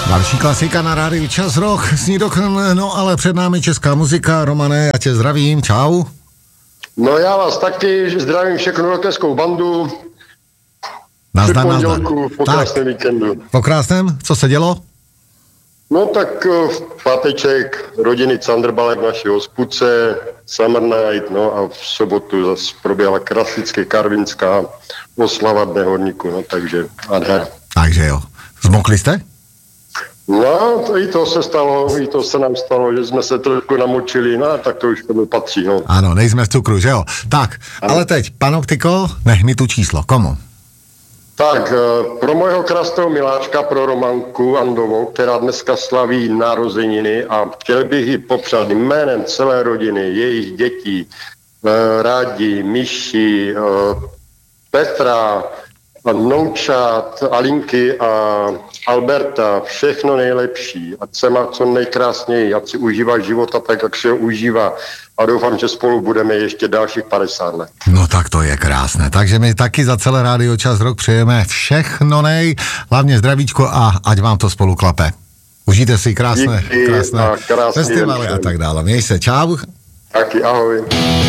Další klasika na rádiu Čas Rock, Snídokn, no ale před námi česká muzika. Romane, já tě zdravím, čau. No já vás taky zdravím všechnu rockeskou bandu. Nazdar. Po krásném víkendu. Po krásném, co se dělo? No tak v páteček rodiny Candrbalek v naší hospůdce, Summer Night, no a v sobotu zase proběhla klasicky karvinská oslava Dne horníku, no takže adher. Takže jo. Zmokli jste? No, i to se nám stalo, že jsme se trošku namočili, no tak to už tomu patří, no. Ano, nejsme v cukru, že jo? Tak, ale teď, Panoptiko, nech mi tu číslo, komu? Tak, pro mojho krásného miláčka, pro Romanku Andovou, která dneska slaví narozeniny a chtěl bych ji popřát jménem celé rodiny, jejich dětí, Rádi, Myši, Petra, vnoučat, Alinky a Alberta, všechno nejlepší, ať se má co nejkrásněji, ať si užívá života tak, jak se ho užívá a doufám, že spolu budeme ještě dalších 50 let. No tak to je krásné, takže my taky za celé rádio Čas Rock přejeme všechno hlavně zdravíčko a ať vám to spolu klape. Užijte si krásné festivaly a tak dále. Měj se, čau. Taky, ahoj.